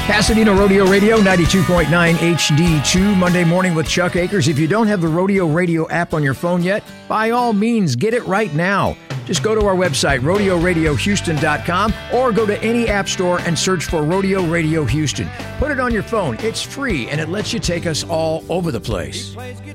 Pasadena Rodeo Radio, 92.9 HD2, Monday morning with Chuck Akers. If you don't have the Rodeo Radio app on your phone yet, by all means, get it right now. Just go to our website, rodeoradiohouston.com, or go to any app store and search for Rodeo Radio Houston. Put it on your phone. It's free, and it lets you take us all over the place.